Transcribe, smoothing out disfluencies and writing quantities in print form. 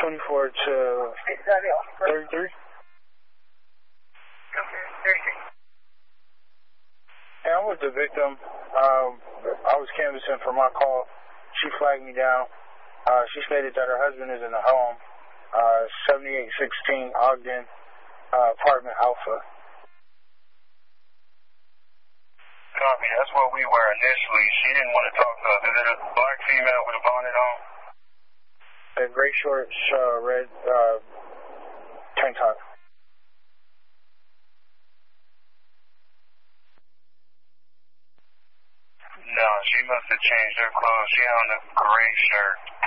24 to 33. Okay, 33. And I'm with the victim. I was canvassing for my call. She flagged me down. She stated that her husband is in the home, 7816 Ogden, apartment Alpha. Copy. That's what we were initially. She didn't want to talk to us. Is it a black female with a bonnet on? A gray shorts, red tank top. No, she must have changed her clothes. She had on a gray shirt.